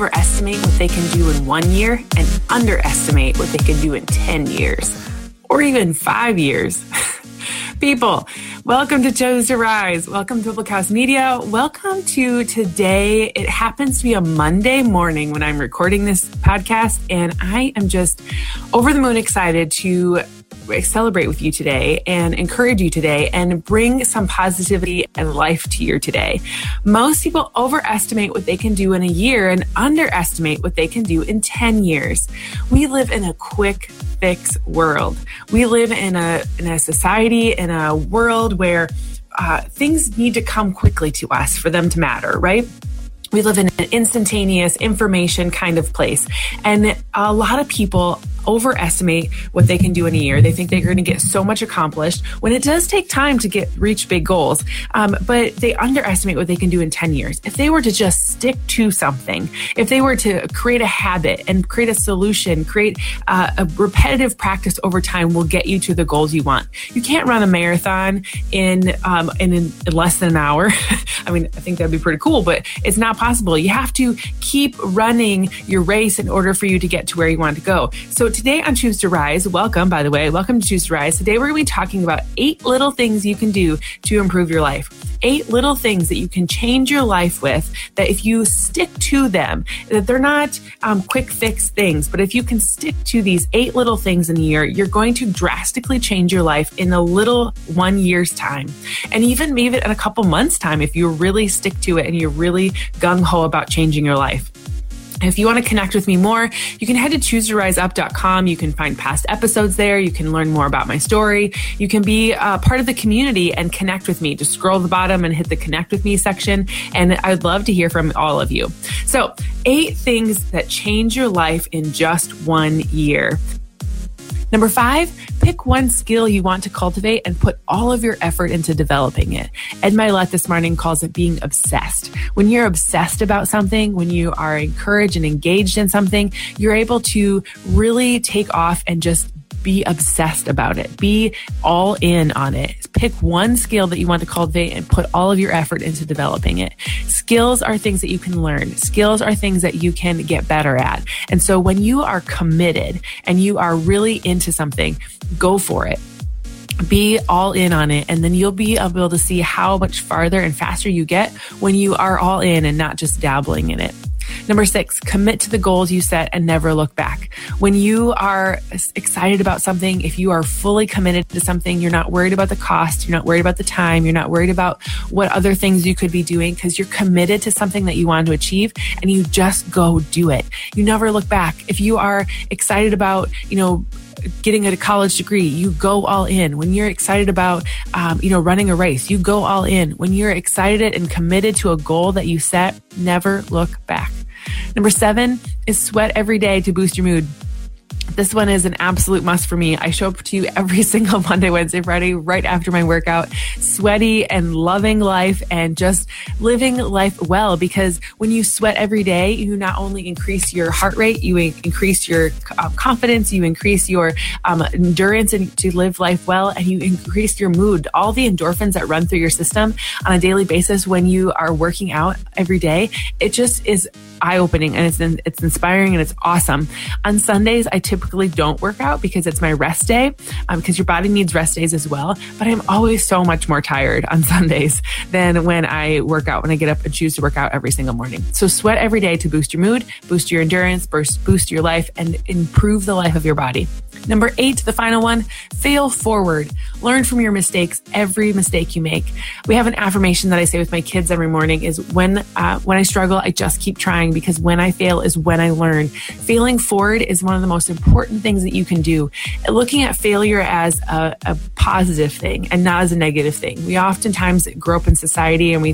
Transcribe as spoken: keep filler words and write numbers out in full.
overestimate what they can do in one year and underestimate what they can do in ten years or even five years. People, welcome to Choose to Rise. Welcome to Public House Media. Welcome to today. It happens to be a Monday morning when I'm recording this podcast, and I am just over the moon excited to celebrate with you today and encourage you today and bring some positivity and life to your today. Most people overestimate what they can do in a year and underestimate what they can do in ten years. We live in a quick fix world. We live in a in a society, in a world where uh, things need to come quickly to us for them to matter, right? We live in an instantaneous information kind of place. And a lot of people overestimate what they can do in a year. They think they're going to get so much accomplished when it does take time to get reach big goals. Um, but they underestimate what they can do in ten years. If they were to just stick to something, if they were to create a habit and create a solution, create uh, a repetitive practice over time will get you to the goals you want. You can't run a marathon in, um, in, in less than an hour. I mean, I think that'd be pretty cool, but it's not possible. You have to keep running your race in order for you to get to where you want to go. So today on Choose to Rise, welcome, by the way, welcome to Choose to Rise. Today we're going to be talking about eight little things you can do to improve your life. Eight little things that you can change your life with, that if you stick to them, that they're not um, quick fix things, but if you can stick to these eight little things in a year, you're going to drastically change your life in a little one year's time. And even maybe in a couple months' time, if you really stick to it and you're really gung-ho about changing your life. If you want to connect with me more, you can head to choose to rise up dot com. You can find past episodes there. You can learn more about my story. You can be a part of the community and connect with me. Just scroll to the bottom and hit the connect with me section. And I'd love to hear from all of you. So eight things that change your life in just one year. Number five, pick one skill you want to cultivate and put all of your effort into developing it. Ed Mylett this morning calls it being obsessed. When you're obsessed about something, when you are encouraged and engaged in something, you're able to really take off and just be obsessed about it. Be all in on it. Pick one skill that you want to cultivate and put all of your effort into developing it. Skills are things that you can learn. Skills are things that you can get better at. And so when you are committed and you are really into something, go for it. Be all in on it, and then you'll be able to see how much farther and faster you get when you are all in and not just dabbling in it. Number six, commit to the goals you set and never look back. When you are excited about something, if you are fully committed to something, you're not worried about the cost, you're not worried about the time, you're not worried about what other things you could be doing because you're committed to something that you want to achieve and you just go do it. You never look back. If you are excited about, you know, getting a college degree, you go all in. When you're excited about, um, you know, running a race, you go all in. When you're excited and committed to a goal that you set, never look back. Number seven is sweat every day to boost your mood. This one is an absolute must for me. I show up to you every single Monday, Wednesday, Friday, right after my workout, sweaty and loving life and just living life well. Because when you sweat every day, you not only increase your heart rate, you increase your uh, confidence, you increase your um, endurance and to live life well, and you increase your mood. All the endorphins that run through your system on a daily basis when you are working out every day, it just is eye-opening and it's it's inspiring and it's awesome. On Sundays, I typically don't work out because it's my rest day, um, because your body needs rest days as well. But I'm always so much more tired on Sundays than when I work out, when I get up and choose to work out every single morning. So sweat every day to boost your mood, boost your endurance, boost, boost your life, and improve the life of your body. Number eight, the final one, fail forward. Learn from your mistakes, every mistake you make. We have an affirmation that I say with my kids every morning is when, uh, when I struggle, I just keep trying because when I fail is when I learn. Failing forward is one of the most important things that you can do. Looking at failure as a, a positive thing and not as a negative thing. We oftentimes grow up in society and we